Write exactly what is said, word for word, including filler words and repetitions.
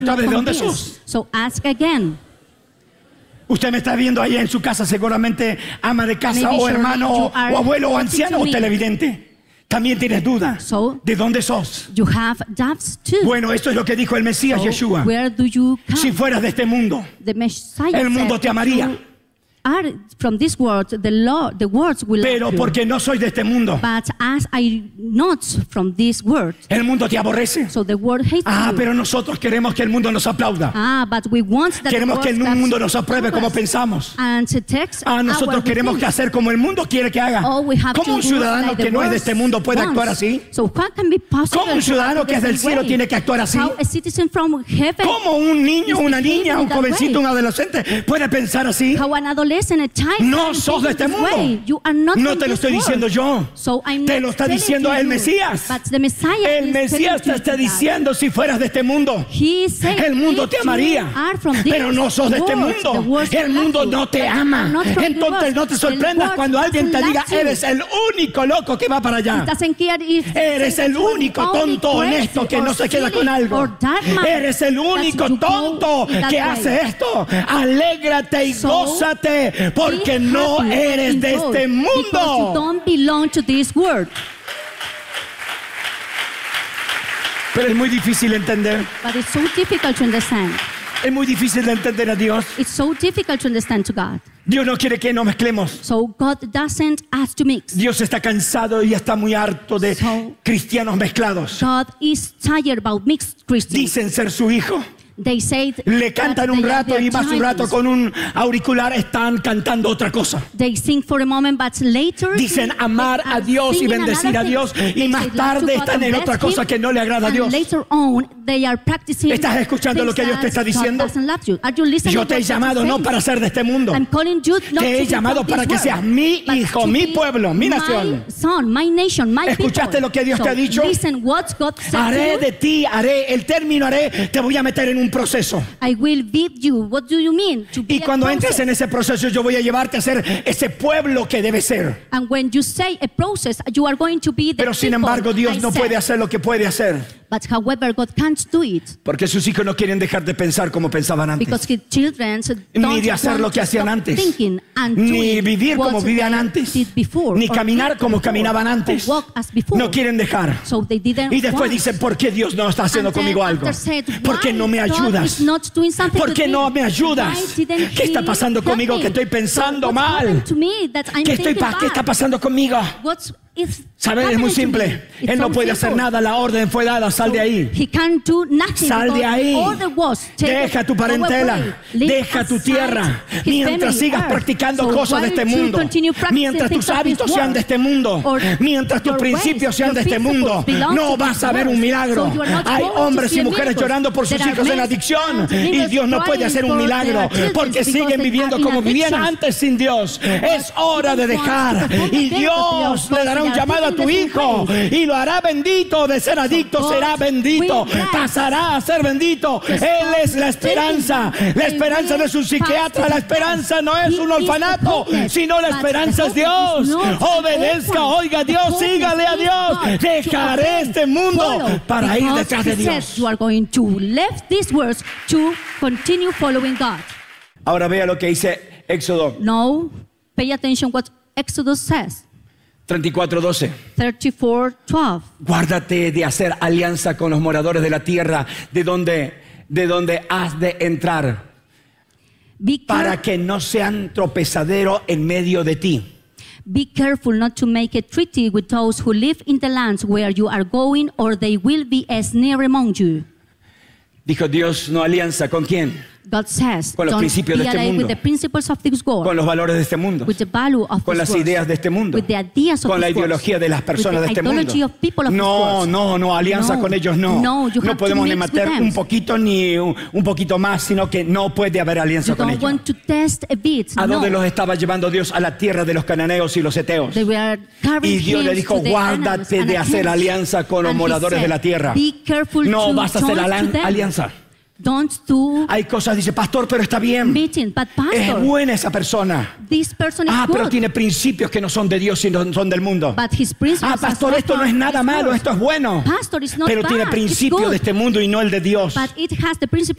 ¿Sabes de dónde sos? So ask again. Usted me está viendo ahí en su casa, seguramente ama de casa Maybe o sure hermano you o, are o abuelo o listening anciano to o me. televidente. También tienes duda. So, ¿De dónde sos? You have doubts too. Bueno, esto es lo que dijo el Mesías So, Yeshua. where do you come? Si fueras de este mundo, The Messiah el mundo said, te amaría. "You are from this world, the Lord, the words will Pero love you. porque no soy de este mundo, But as I not from this world, el mundo te aborrece. so the world hates Ah, you. pero nosotros queremos que el mundo nos aplauda. Ah, but we want that Queremos the que el world mundo accepts nos apruebe como us pensamos. and to text Ah, nosotros our queremos que within. hacer como el mundo quiere que haga. All we have ¿Cómo to un do ciudadano like the que no es de world este mundo puede actuar wants. así? So what can be possible ¿Cómo un to ciudadano act que es the del same cielo way? tiene que actuar así? How a citizen from heaven ¿Cómo un niño, is una niña, un behaving that jovencito, way? un adolescente puede pensar así? How an adolescent, a child No can sos de think este this way. mundo. You are not No from te lo this estoy world. diciendo yo. So I'm Te not lo está telling diciendo to el you, Mesías. but the Messiah El is Mesías te telling está you that. diciendo, si fueras de este mundo, He said, el mundo te if amaría. you are from this Pero no sos de este world, the mundo. world El will mundo love you, no te but ama. not from the Entonces world. no te The sorprendas world cuando alguien te doesn't diga, love you. eres el único loco que va para allá. It doesn't care if Eres el único only tonto crazy honesto que or no se queda silly con algo. or dark man Eres el único that you go tonto in that que way. hace esto. Alégrate y So, gózate porque be no happy eres and de enjoy, este because you mundo. don't belong to this world. Pero es muy difícil entender. But it's so difficult to understand. Es muy difícil de entender a Dios. It's so difficult to understand to God. Dios no quiere que nos mezclemos. So God doesn't ask to mix. Dios está cansado y está muy harto de So, cristianos mezclados. God is tired about mixed Christians. Dicen ser su hijo. They say Le cantan un rato y más un rato con un auricular están cantando otra cosa. They sing for a moment, but later Dicen they amar a are Dios y singing bendecir another a Dios thing. y They más say, "Love tarde to God están and en bless otra cosa Him", que no le agrada a and Dios. later on, they are practicing ¿Estás escuchando lo que Dios te está things that diciendo? God doesn't love you. Are you listening Yo to te he what God llamado is no saying? para ser de este mundo. I'm calling you not Te he to be llamado from para this que world, seas mi but hijo, to mi be pueblo, mi nación. My son, my nation, my ¿Escuchaste people. lo que Dios So te ha dicho? Listen what God said Haré to de you. ti, haré, el término haré, te voy a meter en un proceso. I will beat you. What do you mean? To be Y a cuando entres process. en ese proceso yo voy a llevarte a ser ese pueblo que debe ser. And when you say a process, you are going to be the Pero sin people embargo Dios I no said. puede hacer lo que puede hacer. But however, God can't do it Porque sus hijos no quieren dejar de pensar como pensaban antes. because his children Ni don't de hacer want lo que to hacían stop antes. thinking and Ni doing vivir what como vivían they antes. did before, Ni or caminar act como before, caminaban or antes. walk as before. No quieren dejar. So they didn't Y después want. dicen, ¿por qué Dios no está haciendo And then conmigo algo? after said, ¿Por qué "Why no me God ayudas? is not doing something ¿Por to qué me? no me ayudas? Why didn't ¿Qué está He pasando help conmigo me? que estoy So pensando what's mal? happened to me that I'm ¿Qué, estoy thinking pa- ¿Qué está bad? pasando conmigo? What's is ¿Sabes? Es happening muy to me? simple. It's Él no so puede hacer simple. nada. La orden fue dada. Sal So de ahí. He can't do nothing. Sal de because ahí. all the was Deja tu parentela. Deja tu tierra. Mientras sigas practicando cosas de este mundo. Mientras tus hábitos sean de este mundo. Mientras tus principios sean de este mundo. No vas a ver un milagro. Hay hombres y mujeres llorando por sus hijos en adicción. Y Dios no puede hacer un milagro. Porque siguen viviendo como vivían antes sin Dios. Es hora de dejar. Y Dios le dará un llamado a tu hijo. Y lo hará bendito. De ser adicto será bendito. Pasará a ser bendito. Él es la esperanza. La esperanza no es un psiquiatra. La esperanza no es un orfanato. Sino la esperanza es Dios. Obedezca, oiga a Dios, sígale a Dios. Dejaré este mundo para ir detrás de Dios. You are going to leave these words to continue following God. Ahora vea lo que dice Éxodo No, pay attention what Exodus says. treinta y cuatro doce. thirty-four twelve. Guárdate de hacer alianza con los moradores de la tierra, de donde, de donde has de entrar, Be, para care- que no sean tropezadero en medio de ti. be careful not to make a treaty with those who live in the lands where you are going, or they will be a snare among you. Dijo Dios, no alianza, ¿con quién? God says, Con los don't principios be de este allied mundo. with the principles of this world, Con los valores de este mundo, with the value of con this las world, ideas de este mundo, with the ideas of con la this world, ideología de las personas de with the este mundo. ideology of people of this No, world. no, no, alianza No, con ellos no. no, you No have to podemos ni mix with meter them. un poquito ni un, un poquito más, sino que no puede haber alianza You con don't ellos. want to test a bit. ¿A dónde no. los estaba llevando Dios? A la tierra de los cananeos y los heteos. They were carrying Y Dios le him dijo, to the guárdate animals de and hacer against- alianza con los and he moradores said, de la tierra. Be careful No to vas a hacer join alan- to them. alianza. Don't do Hay cosas, dice, pastor, pero está bien. meeting. But Es pastor, buena esa persona. this person is Ah, pero good. tiene principios que no son de Dios, sino son del mundo. But his principles Ah, pastor, are esto no es from nada this malo, world. esto es bueno. Pastor, it's not Pero bad, tiene it's principios good. de este mundo y no el de Dios. But it has the principle